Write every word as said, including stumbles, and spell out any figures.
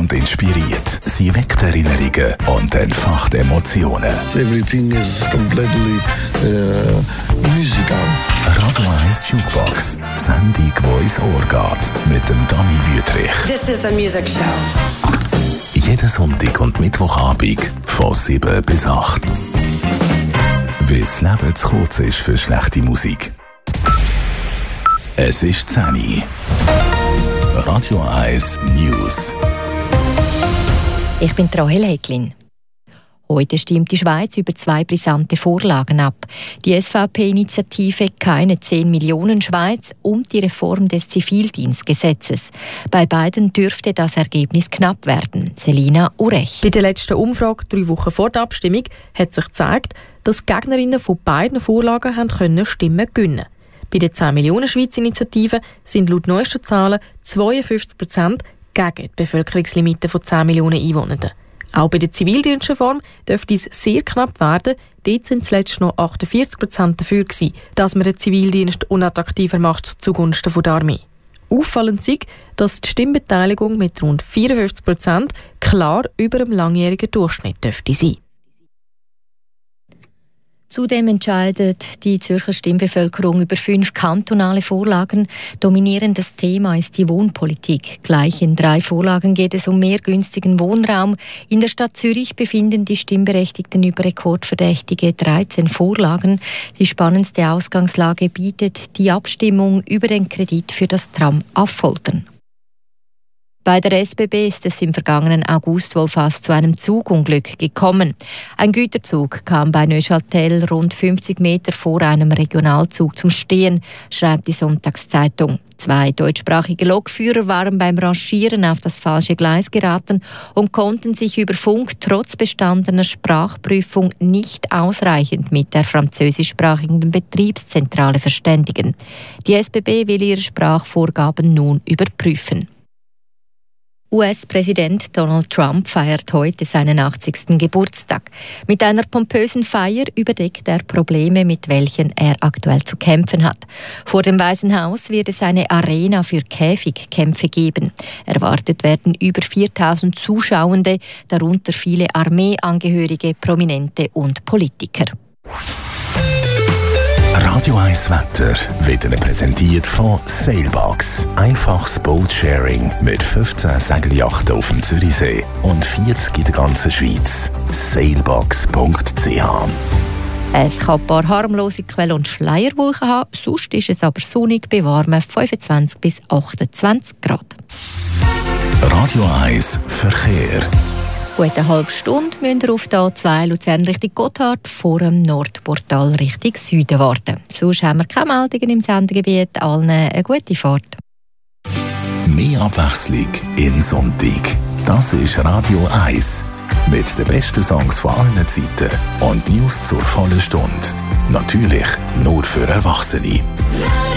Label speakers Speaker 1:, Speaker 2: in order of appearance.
Speaker 1: und inspiriert. Sie weckt Erinnerungen und entfacht Emotionen.
Speaker 2: Everything is completely uh, musical.
Speaker 1: Radio eins Jukebox. Die Sendung, die ins Ohr geht. Mit dem Dani Wüthrich.
Speaker 3: This is a music show.
Speaker 1: Jeden Sonntag und Mittwochabend von sieben bis acht. Weil das Leben zu kurz ist für schlechte Musik. Es ist zehn Uhr. Radio eins News.
Speaker 4: Ich bin Rahel Häglin. Heute stimmt die Schweiz über zwei brisante Vorlagen ab. Die S V P-Initiative «Keine zehn Millionen Schweiz» und die Reform des Zivildienstgesetzes. Bei beiden dürfte das Ergebnis knapp werden. Selina Urech.
Speaker 5: Bei der letzten Umfrage, drei Wochen vor der Abstimmung, hat sich gezeigt, dass die Gegnerinnen von beiden Vorlagen haben können Stimmen gewinnen. Bei der zehn Millionen Schweiz-Initiative sind laut neuesten Zahlen zweiundfünfzig Prozent gegen die Bevölkerungslimite von zehn Millionen Einwohnern. Auch bei der Zivildienstreform dürfte es sehr knapp werden. Dort sind zuletzt noch achtundvierzig Prozent dafür gewesen, dass man den Zivildienst unattraktiver macht zugunsten der Armee. Auffallend ist, dass die Stimmbeteiligung mit rund vierundfünfzig Prozent klar über dem langjährigen Durchschnitt dürfte sein.
Speaker 4: Zudem entscheidet die Zürcher Stimmbevölkerung über fünf kantonale Vorlagen. Dominierendes Thema ist die Wohnpolitik. Gleich in drei Vorlagen geht es um mehr günstigen Wohnraum. In der Stadt Zürich befinden die Stimmberechtigten über rekordverdächtige dreizehn Vorlagen. Die spannendste Ausgangslage bietet die Abstimmung über den Kredit für das Tram Affoltern. Bei der S B B ist es im vergangenen August wohl fast zu einem Zugunglück gekommen. Ein Güterzug kam bei Neuchâtel rund fünfzig Meter vor einem Regionalzug zum Stehen, schreibt die Sonntagszeitung. Zwei deutschsprachige Lokführer waren beim Rangieren auf das falsche Gleis geraten und konnten sich über Funk trotz bestandener Sprachprüfung nicht ausreichend mit der französischsprachigen Betriebszentrale verständigen. Die S B B will ihre Sprachvorgaben nun überprüfen. U S-Präsident Donald Trump feiert heute seinen achtzigsten Geburtstag. Mit einer pompösen Feier überdeckt er Probleme, mit welchen er aktuell zu kämpfen hat. Vor dem Weißen Haus wird es eine Arena für Käfigkämpfe geben. Erwartet werden über viertausend Zuschauende, darunter viele Armeeangehörige, Prominente und Politiker.
Speaker 1: Radio eins Wetter wird Ihnen präsentiert von Sailbox. Einfaches Boatsharing mit fünfzehn Segelyachten auf dem Zürichsee und vierzig in der ganzen Schweiz. sailbox punkt c h.
Speaker 4: Es kann ein paar harmlose Quellen und Schleierwolken haben, sonst ist es aber sonnig bei warmen fünfundzwanzig bis achtundzwanzig Grad.
Speaker 1: Radio eins Verkehr.
Speaker 4: Gut eine halbe Stunde müsst ihr auf der A zwei Luzern Richtung Gotthard vor dem Nordportal Richtung Süden warten. Sonst haben wir keine Meldungen im Sendegebiet. Allen eine gute Fahrt.
Speaker 1: Mehr Abwechslung in Sonntag. Das ist Radio eins. Mit den besten Songs von allen Zeiten und News zur vollen Stunde. Natürlich nur für Erwachsene.